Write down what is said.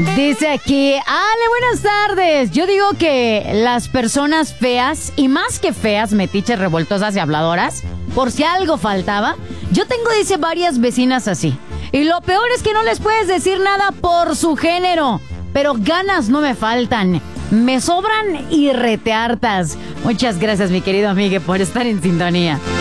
Dice aquí, Ale, buenas tardes. Yo digo que las personas feas, y más que feas, metiches, revoltosas y habladoras, por si algo faltaba, yo tengo, dice, varias vecinas así. Y lo peor es que no les puedes decir nada por su género, pero ganas no me faltan. Me sobran y reteartas. Muchas gracias, mi querido amigo, por estar en sintonía.